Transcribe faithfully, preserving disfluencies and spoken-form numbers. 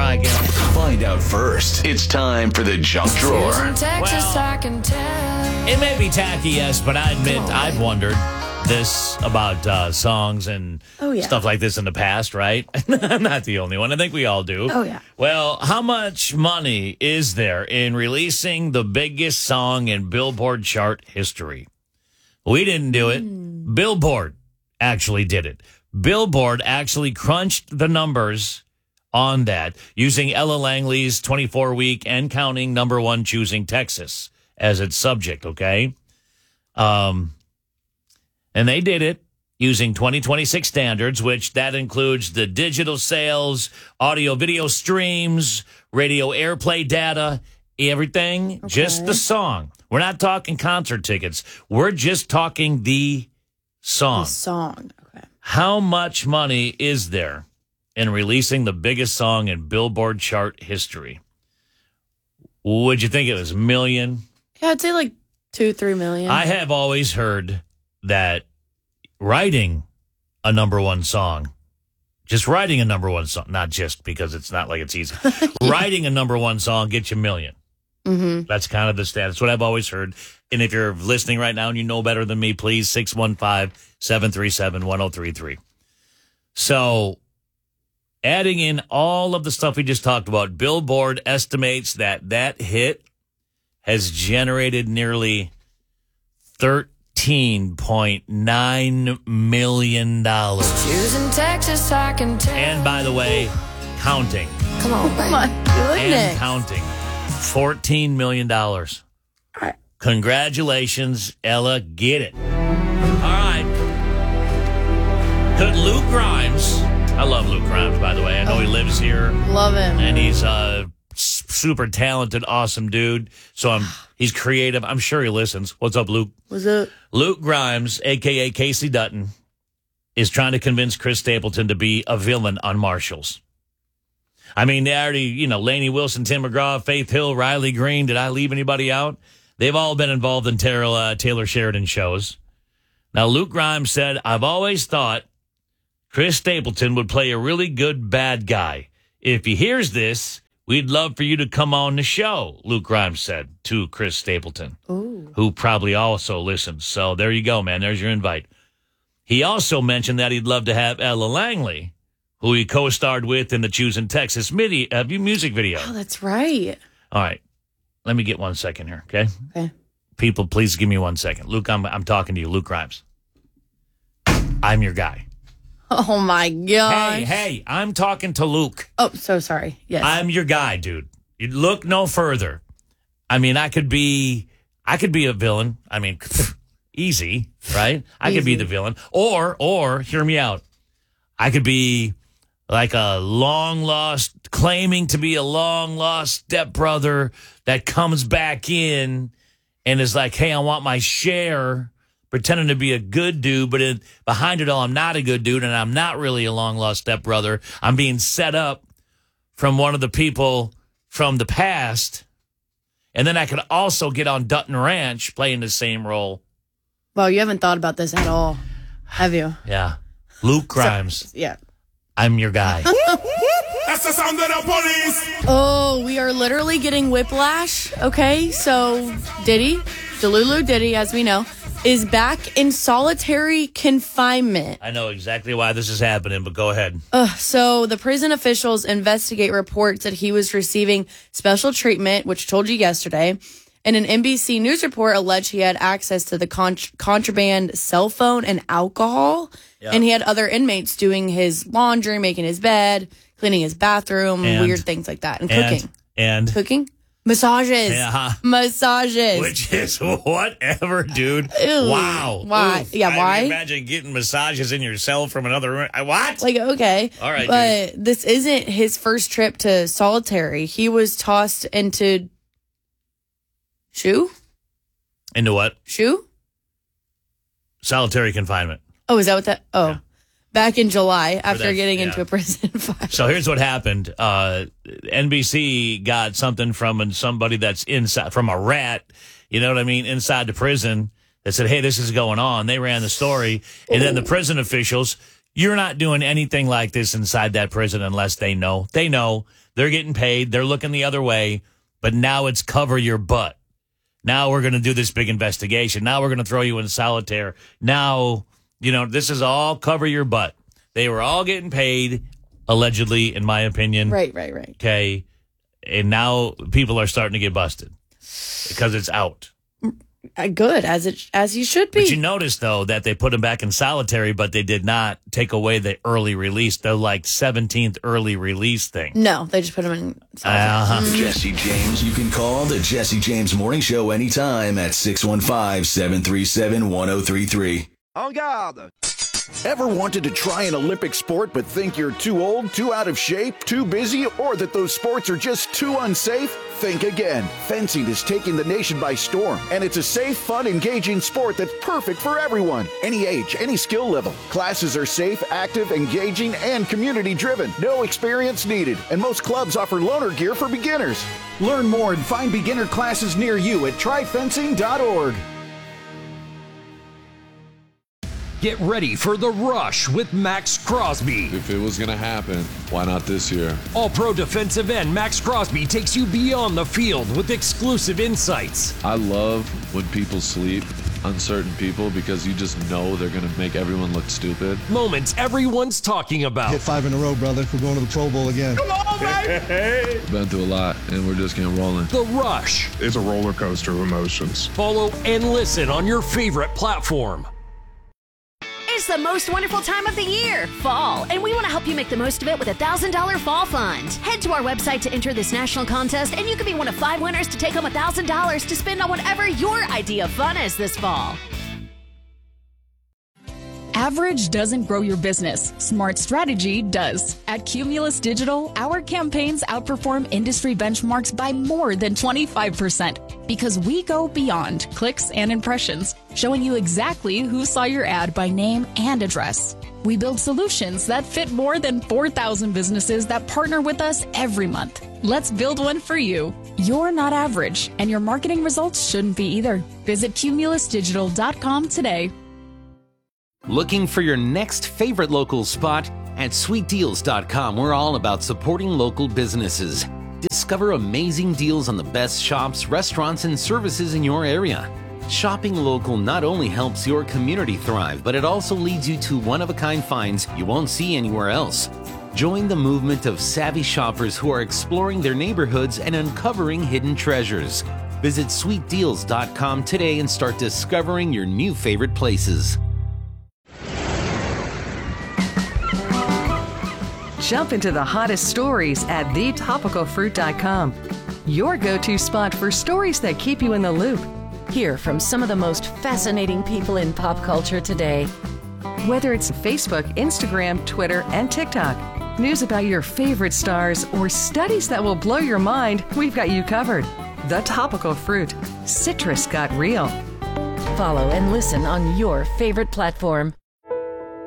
try again. Find out first. It's time for the junk drawer. Well, it may be tacky, yes, but I admit I've wondered this about uh, songs and oh, yeah. stuff like this in the past, right? I'm not the only one. I think we all do. Oh, yeah. Well, how much money is there in releasing the biggest song in Billboard chart history? We didn't do it. Mm. Billboard actually did it. Billboard actually crunched the numbers on that using Ella Langley's twenty-four week and counting number one, Choosing Texas as its subject, okay? Um... And they did it using twenty twenty-six standards, which that includes the digital sales, audio video streams, radio airplay data, everything, okay. Just the song. We're not talking concert tickets. We're just talking the song. The song, okay. How much money is there in releasing the biggest song in Billboard chart history? Would you think it was a million? Yeah, I'd say like two, three million. I have always heard that writing a number one song, just writing a number one song, not just because it's not like it's easy. Yeah. Writing a number one song gets you a million. Mm-hmm. That's kind of the stat. That's what I've always heard. And if you're listening right now and you know better than me, please, six one five, seven three seven, one oh three three. So adding in all of the stuff we just talked about, Billboard estimates that that hit has generated nearly thirteen point nine million dollars. Choosing Texas, I can tell. And by the way, counting. Come on, oh my goodness. And counting. fourteen million dollars. All right. Congratulations, Ella. Get it. All right. Could Luke Grimes, I love Luke Grimes, by the way. I know oh, he lives here. Love him. And he's a super talented, awesome dude. So I'm he's creative. I'm sure he listens. What's up, Luke? What's up? Luke Grimes, a k a. Casey Dutton, is trying to convince Chris Stapleton to be a villain on Marshalls. I mean, they already, you know, Lainey Wilson, Tim McGraw, Faith Hill, Riley Green. Did I leave anybody out? They've all been involved in Taylor, uh, Taylor Sheridan shows. Now, Luke Grimes said, I've always thought Chris Stapleton would play a really good bad guy. If he hears this, we'd love for you to come on the show, Luke Grimes said to Chris Stapleton, Ooh. Who probably also listens. So there you go, man. There's your invite. He also mentioned that he'd love to have Ella Langley, who he co-starred with in the Choosing Texas midi, uh, music video. Oh, that's right. All right. Let me get one second here, okay? Okay. People, please give me one second. Luke, I'm, I'm talking to you, Luke Grimes. I'm your guy. Oh, my God. Hey, hey, I'm talking to Luke. Oh, so sorry. Yes. I'm your guy, dude. You look no further. I mean, I could be, I could be a villain. I mean, easy, right? I Easy. could be the villain. Or, or, hear me out. I could be like a long lost, claiming to be a long lost stepbrother that comes back in and is like, hey, I want my share, pretending to be a good dude, but it, behind it all, I'm not a good dude, and I'm not really a long-lost stepbrother. I'm being set up from one of the people from the past, and then I could also get on Dutton Ranch playing the same role. Well, you haven't thought about this at all, have you? Yeah. Luke Grimes. So, yeah. I'm your guy. That's the sound of the police. Oh, we are literally getting whiplash. Okay, so Diddy, Delulu Diddy, as we know, is back in solitary confinement. I know exactly why this is happening, but go ahead. Uh, so the prison officials investigate reports that he was receiving special treatment, which I told you yesterday. And an N B C News report alleged he had access to the con- contraband cell phone and alcohol. Yep. And he had other inmates doing his laundry, making his bed, cleaning his bathroom, and, weird things like that. And, and cooking. And cooking? Massages. Yeah. Massages. Which is whatever, dude. Ew. Wow. Why? Oof. Yeah, why? I imagine getting massages in your cell from another room. What? Like, okay. All right, but dude. This isn't his first trip to solitary. He was tossed into shoe? Into what? Shoe? Solitary confinement. Oh, is that what that? Oh. Yeah. Back in July after that, getting yeah. into a prison fight. So here's what happened. Uh, N B C got something from somebody that's inside, from a rat, you know what I mean, inside the prison that said, hey, this is going on. They ran the story. And then the prison officials You're not doing anything like this inside that prison unless they know. They know. They're getting paid. They're looking the other way. But now it's cover your butt. Now we're going to do this big investigation. Now we're going to throw you in solitaire. Now, you know, this is all cover your butt. They were all getting paid, allegedly, in my opinion. Right, right, right. Okay. And now people are starting to get busted because it's out. Uh, good, as it as you should be. But you notice, though, that they put him back in solitary, but they did not take away the early release, the like seventeenth early release thing. No, they just put him in solitary. Uh-huh. The Jesse James. You can call the Jesse James Morning Show anytime at six one five, seven three seven, one oh three three. En garde! Ever wanted to try an Olympic sport but think you're too old, too out of shape, too busy, or that those sports are just too unsafe? Think again. Fencing is taking the nation by storm, and it's a safe, fun, engaging sport that's perfect for everyone. Any age, any skill level. Classes are safe, active, engaging, and community-driven. No experience needed, and most clubs offer loaner gear for beginners. Learn more and find beginner classes near you at try fencing dot org. Get ready for The Rush with Max Crosby. If it was going to happen, why not this year? All-pro defensive end Max Crosby takes you beyond the field with exclusive insights. I love when people sleep, uncertain people, because you just know they're going to make everyone look stupid. Moments everyone's talking about. Hit five in a row, brother. We're going to the Pro Bowl again. Come on, baby! Been through a lot, and we're just getting rolling. The Rush. It's a roller coaster of emotions. Follow and listen on your favorite platform. It's the most wonderful time of the year, fall, and we want to help you make the most of it with a one thousand dollars Fall Fund. Head to our website to enter this national contest, and you could be one of five winners to take home one thousand dollars to spend on whatever your idea of fun is this fall. Average doesn't grow your business. Smart strategy does. At Cumulus Digital, our campaigns outperform industry benchmarks by more than twenty-five percent because we go beyond clicks and impressions, showing you exactly who saw your ad by name and address. We build solutions that fit more than four thousand businesses that partner with us every month. Let's build one for you. You're not average, and your marketing results shouldn't be either. Visit cumulus digital dot com today. Looking for your next favorite local spot? At sweet deals dot com, we're all about supporting local businesses. Discover amazing deals on the best shops, restaurants, and services in your area. Shopping local not only helps your community thrive, but it also leads you to one-of-a-kind finds you won't see anywhere else. Join the movement of savvy shoppers who are exploring their neighborhoods and uncovering hidden treasures. Visit sweet deals dot com today and start discovering your new favorite places. Jump into the hottest stories at the topical fruit dot com. Your go-to spot for stories that keep you in the loop. Hear from some of the most fascinating people in pop culture today. Whether it's Facebook, Instagram, Twitter, and TikTok, news about your favorite stars, or studies that will blow your mind, we've got you covered. The Topical Fruit. Citrus got real. Follow and listen on your favorite platform.